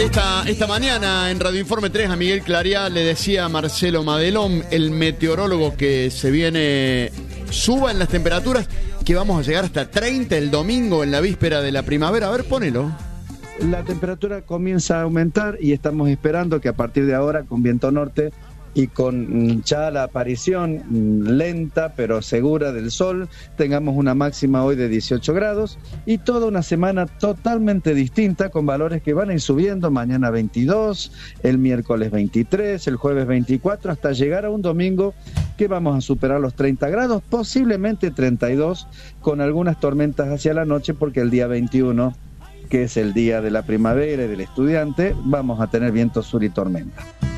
Esta mañana en Radio Informe 3 a Miguel Clariá le decía a Marcelo Madelón, el meteorólogo, que se viene suba en las temperaturas, que vamos a llegar hasta 30 el domingo en la víspera de la primavera. A ver, ponelo. La temperatura comienza a aumentar y estamos esperando que a partir de ahora, con viento norte y con ya la aparición lenta pero segura del sol, tengamos una máxima hoy de 18 grados y toda una semana totalmente distinta, con valores que van a ir subiendo: mañana 22, el miércoles 23, el jueves 24, hasta llegar a un domingo que vamos a superar los 30 grados, posiblemente 32, con algunas tormentas hacia la noche, porque el día 21, que es el día de la primavera y del estudiante, vamos a tener viento sur y tormenta.